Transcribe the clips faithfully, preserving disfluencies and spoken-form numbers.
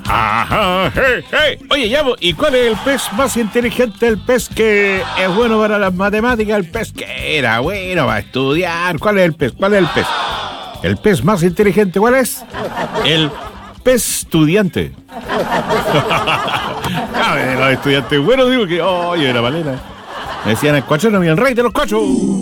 Ajá, hey, hey. Oye, Llamo, ¿y cuál es el pez más inteligente? El pez que es bueno para las matemáticas, el pez que era bueno para estudiar. ¿Cuál es el pez? ¿Cuál es el pez? El pez más inteligente, ¿cuál es? El pez estudiante. A ver, los estudiantes buenos, digo que, oye, era balena. Me decían el cuachero y el rey de los cuachos.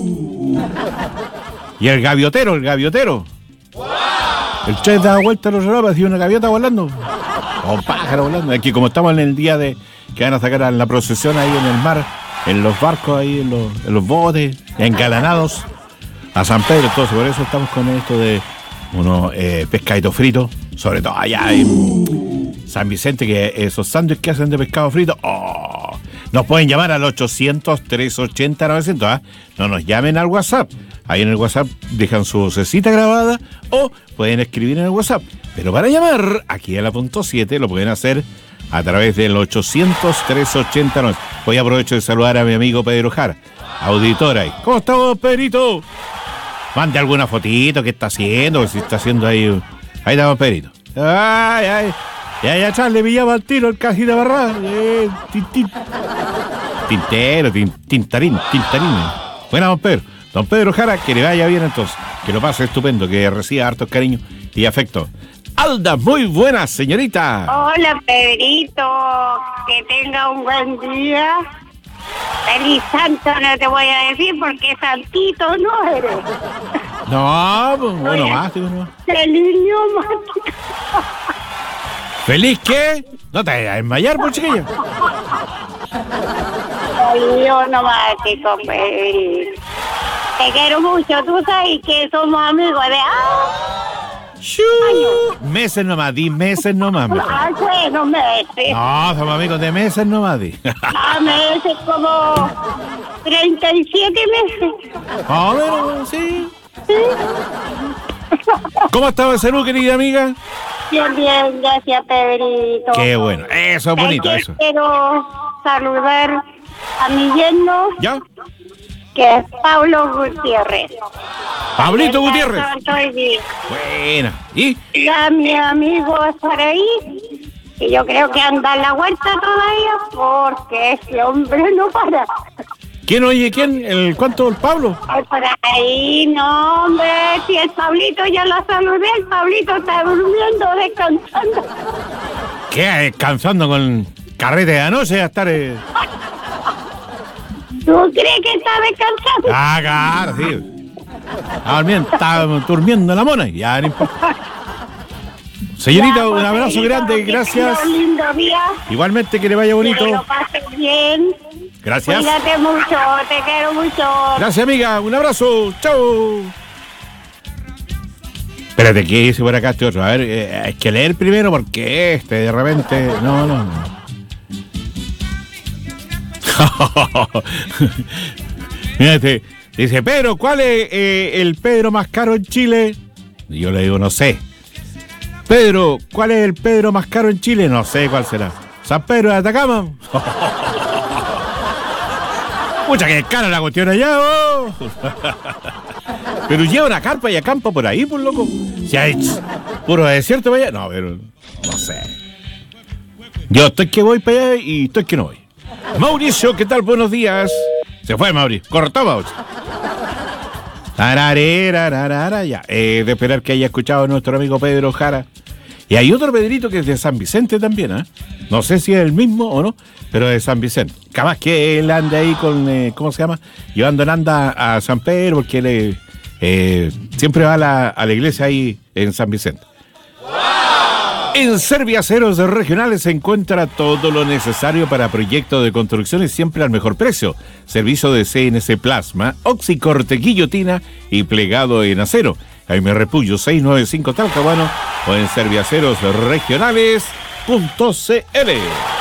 Y el gaviotero, el gaviotero. El Che daba vuelta a los lados, hacía una gaviota volando. O un pájaro volando. Aquí como estamos en el día de que van a sacar a la procesión ahí en el mar, en los barcos ahí, en los, en los botes, engalanados a San Pedro. Entonces por eso estamos con esto de unos eh, pescaditos fritos, sobre todo allá en San Vicente, que esos sándwiches que hacen de pescado frito, oh, nos pueden llamar al ochocientos, trescientos ochenta, novecientos, ¿eh? No nos llamen al WhatsApp. Ahí en el WhatsApp dejan su vocecita grabada o pueden escribir en el WhatsApp. Pero para llamar aquí a la punto siete lo pueden hacer a través del ochocientos, trescientos ochenta, novecientos. Hoy aprovecho de saludar a mi amigo Pedro Jara, auditor ahí. ¿Cómo estamos, Pedrito? Mande alguna fotito, ¿qué está haciendo? Si está haciendo ahí. Ahí estamos, Pedrito. Ay, ay. Ya, ya, Charles, me llama al tiro el cajita barrada. Eh, tin, tin. Tintero, tin, tintarín, tintarín. Bueno, don Pedro. Don Pedro Jara, que le vaya bien entonces. Que lo pase estupendo, que reciba hartos cariños y afecto. Alda, muy buena, señorita. Hola, Pedrito. Que tenga un buen día. Feliz santo no te voy a decir porque santito no eres. No, pues bueno, más. No. Feliz niño más. ¿Feliz qué? No te vayas a desmayar, por chiquilla. Ay, yo nomás te compré. Te quiero mucho, tú sabes que somos amigos de... ¡Ah! Meses nomás, di meses nomás. Ah, bueno, meses. No, somos amigos de meses nomás, di. Ah, meses como treinta y siete meses. Ah, bueno, sí. Sí. ¿Cómo estaba el salud, querida amiga? Bien, bien, gracias, Pedrito. Qué bueno, eso es bonito, que eso. Quiero saludar a mi yerno. ¿Ya? Que es Pablo Gutiérrez. Pablito Gutiérrez. Estoy Buena. ¿Y? Y a mi amigo Saraí, que yo creo que anda en la huerta todavía, porque ese hombre no para. ¿Quién oye quién? ¿El cuánto? ¿El Pablo? Ay, por ahí, no, hombre, si el Pablito ya lo saludé, el Pablito está durmiendo, descansando. ¿Qué? ¿Descansando con carrete de anoche a estar...? Eh... ¿Tú crees que está descansando? Ah, claro, sí. Ah, bien, está durmiendo la mona, ya no importa. Señorita, ya, un abrazo grande, gracias. Un lindo día. Igualmente, que le vaya bonito. Que lo pases bien. Gracias. Cuídate mucho, te quiero mucho. Gracias, amiga, un abrazo, chao. Espérate, ¿qué dice por acá este otro? A ver, eh, hay que leer primero porque este de repente... No, no, no. Mírate, dice, Pedro, ¿cuál es eh, el Pedro más caro en Chile? Y yo le digo, no sé. Pedro, ¿cuál es el Pedro más caro en Chile? No sé cuál será. ¿San Pedro de Atacama? Mucha que es cara la cuestión allá, oh. Pero lleva una carpa y acampa por ahí, por loco. Se ha hecho puro desierto para allá. No, pero no sé. Yo estoy que voy para allá y estoy que no voy. Mauricio, ¿qué tal? Buenos días. Se fue, Mauricio. Cortó, Mauricio. Tararera, ya. Eh, de esperar que haya escuchado a nuestro amigo Pedro Jara. Y hay otro Pedrito que es de San Vicente también, ¿eh? No sé si es el mismo o no, pero de San Vicente. Capaz que él ande ahí con, eh, ¿cómo se llama? Llevando en anda a San Pedro, porque él eh, siempre va a la, a la iglesia ahí en San Vicente. En Serviaceros Regionales se encuentra todo lo necesario para proyectos de construcción y siempre al mejor precio. Servicio de C N C Plasma, oxicorte, guillotina y plegado en acero. Jaime Repullo seiscientos noventa y cinco Talcahuano o en serviaceros regionales punto c l.